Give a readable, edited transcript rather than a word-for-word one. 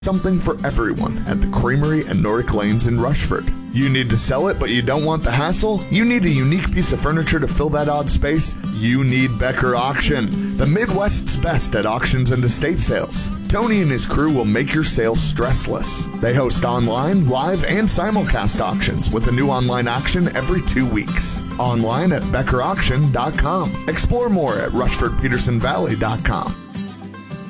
Something for everyone at the Creamery and Nordic Lanes in Rushford. You need to sell it, but you don't want the hassle? You need a unique piece of furniture to fill that odd space? You need Becker Auction, the Midwest's best at auctions and estate sales. Tony and his crew will make your sales stressless. They host online, live, and simulcast auctions with a new online auction every 2 weeks. Online at BeckerAuction.com. Explore more at RushfordPetersonValley.com.